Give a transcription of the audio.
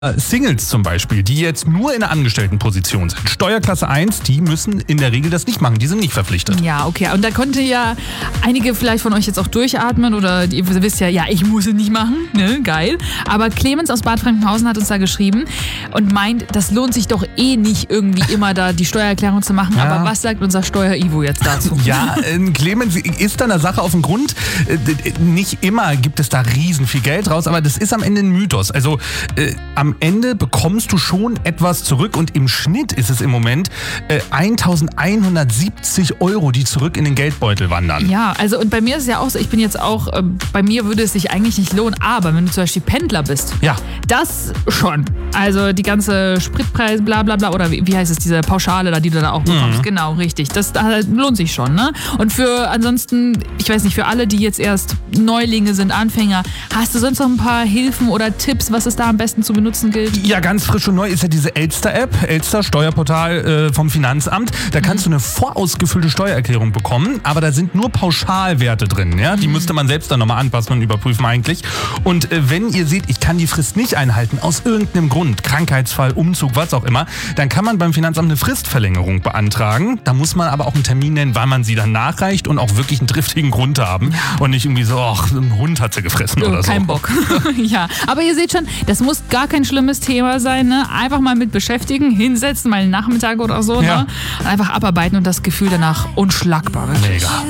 Singles zum Beispiel, die jetzt nur in der Angestelltenposition sind, Steuerklasse 1, die müssen in der Regel das nicht machen, die sind nicht verpflichtet. Ja, okay. Und da konnte ja einige vielleicht von euch jetzt auch durchatmen oder ihr wisst ja, ich muss es nicht machen, ne, geil. Aber Clemens aus Bad Frankenhausen hat uns da geschrieben und meint, das lohnt sich doch eh nicht irgendwie immer da die Steuererklärung zu machen. Ja. Aber was sagt unser Steuer-Ivo jetzt dazu? Ja, Clemens ist da einer Sache auf den Grund. Nicht immer gibt es da riesen viel Geld raus, aber das ist am Ende ein Mythos. Also am Ende bekommst du schon etwas zurück und im Schnitt ist es im Moment 1.170 €, die zurück in den Geldbeutel wandern. Ja, also und bei mir ist es ja auch so, ich bin jetzt auch, bei mir würde es sich eigentlich nicht lohnen, aber wenn du zum Beispiel Pendler bist, ja, das schon. Also die ganze Spritpreis, bla bla bla, oder wie heißt es, diese Pauschale da, die du da auch bekommst, genau, richtig. Das lohnt sich schon, ne? Und für ansonsten, ich weiß nicht, für alle, die jetzt erst Neulinge sind, Anfänger, hast du sonst noch ein paar Hilfen oder Tipps, was es da am besten zu benutzen gilt? Ja, ganz frisch und neu ist ja diese Elster-App, Elster, Steuerportal vom Finanzamt. Da kannst du eine vorausgefüllte Steuererklärung bekommen, aber da sind nur Pauschalwerte drin. Ja? Die müsste man selbst dann nochmal anpassen und überprüfen eigentlich. Und wenn ihr seht, ich kann die Frist nicht einhalten, aus irgendeinem Grund, Krankheitsfall, Umzug, was auch immer, dann kann man beim Finanzamt eine Fristverlängerung beantragen. Da muss man aber auch einen Termin nennen, wann man sie dann nachreicht und auch wirklich einen triftigen Grund haben. Und nicht irgendwie so, ach, ein Hund hat sie gefressen oder so. Kein Bock. Ja, aber ihr seht schon, das muss gar kein schlimmes Thema sein. Ne? Einfach mal mit beschäftigen, hinsetzen, mal einen Nachmittag oder so. Ja. Ne? Und einfach abarbeiten und das Gefühl danach unschlagbar. Wirklich. Mega.